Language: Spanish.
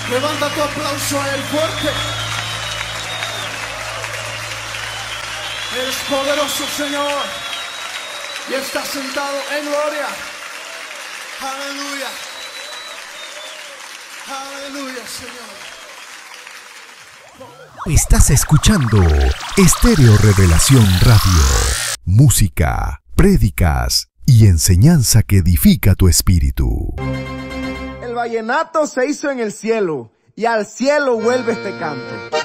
Levanta tu aplauso a Él fuerte. Eres poderoso, Señor, y estás sentado en gloria. Aleluya. Aleluya, Señor. Estás escuchando Estéreo Revelación Radio. Música, prédicas y enseñanza que edifica tu espíritu. El vallenato se hizo en el cielo y al cielo vuelve este canto.